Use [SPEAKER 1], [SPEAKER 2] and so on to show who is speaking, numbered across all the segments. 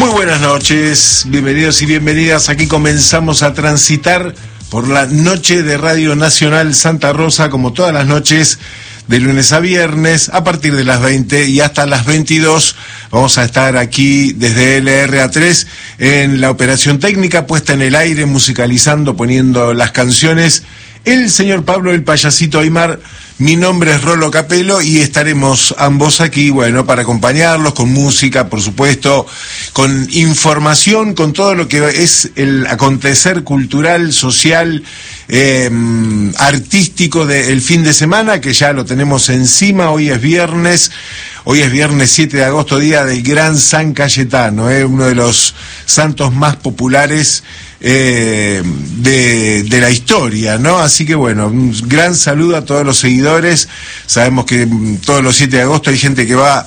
[SPEAKER 1] Muy buenas noches, bienvenidos y bienvenidas. Aquí comenzamos a transitar por la noche de Radio Nacional Santa Rosa, como todas las noches, de lunes a viernes, a partir de las 20 y hasta las 22. Vamos a estar aquí desde LRA3 en la operación técnica, puesta en el aire, musicalizando, poniendo las canciones. El señor Pablo el Payasito Aymar, mi nombre es Rolo Capelo y estaremos ambos aquí, bueno, para acompañarlos con música, por supuesto, con información, con todo lo que es el acontecer cultural, social, artístico del fin de semana, que ya lo tenemos encima. Hoy es viernes 7 de agosto, día del gran San Cayetano, uno de los santos más populares de la historia, ¿no? Así que bueno, un gran saludo a todos los seguidores. Sabemos que todos los 7 de agosto hay gente que va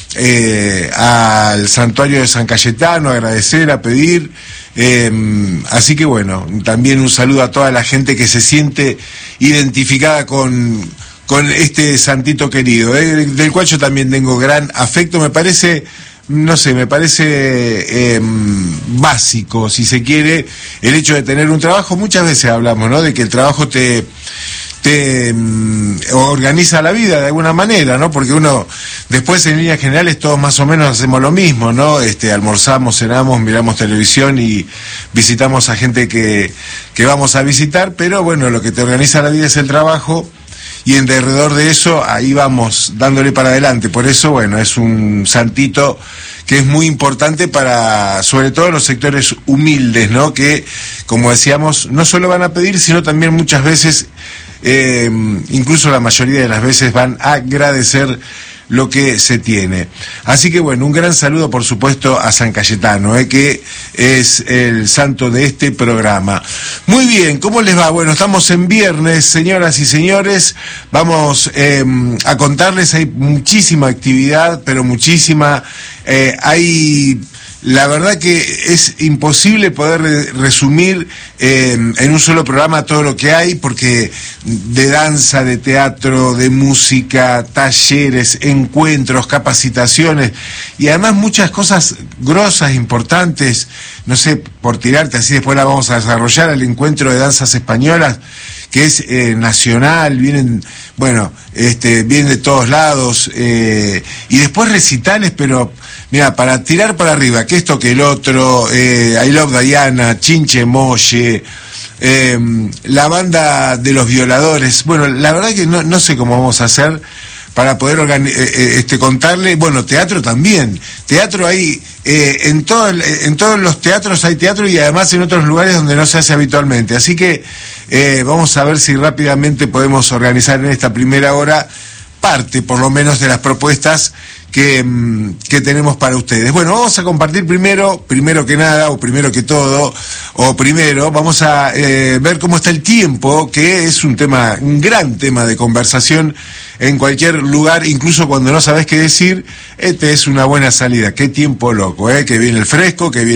[SPEAKER 1] al santuario de San Cayetano a agradecer, a pedir. Así que bueno, también un saludo a toda la gente que se siente identificada con este santito querido, del cual yo también tengo gran afecto. Me parece básico, si se quiere, el hecho de tener un trabajo. Muchas veces hablamos, ¿no?, de que el trabajo te organiza la vida de alguna manera, ¿no? Porque uno, después en líneas generales todos más o menos hacemos lo mismo, ¿no? Almorzamos, cenamos, miramos televisión y visitamos a gente que vamos a visitar, pero bueno, lo que te organiza la vida es el trabajo. Y alrededor de eso, ahí vamos dándole para adelante. Por eso, bueno, es un santito que es muy importante para, sobre todo, los sectores humildes, ¿no? Que, como decíamos, no solo van a pedir, sino también muchas veces, incluso la mayoría de las veces, van a agradecer lo que se tiene. Así que bueno, un gran saludo por supuesto a San Cayetano, que es el santo de este programa. Muy bien, ¿cómo les va? Bueno, estamos en viernes, señoras y señores. Vamos a contarles, hay muchísima actividad, pero muchísima. La verdad que es imposible poder resumir en un solo programa todo lo que hay, porque de danza, de teatro, de música, talleres, encuentros, capacitaciones y además muchas cosas grosas, importantes. No sé, por tirarte así, después la vamos a desarrollar, el encuentro de danzas españolas, que es nacional, vienen de todos lados, y después recitales, pero mira, para tirar para arriba, que esto que el otro, I Love Diana, Chinche Molle, la banda de los violadores. Bueno, la verdad que no sé cómo vamos a hacer para poder contarle. Bueno, teatro también. Teatro hay, en todos los teatros hay teatro, y además en otros lugares donde no se hace habitualmente. Así que vamos a ver si rápidamente podemos organizar en esta primera hora parte, por lo menos, de las propuestas que tenemos para ustedes. Bueno, vamos a compartir primero que nada, o primero que todo, vamos a ver cómo está el tiempo, que es un gran tema de conversación en cualquier lugar, incluso cuando no sabes qué decir. Es una buena salida. Qué tiempo loco, que viene el fresco, que viene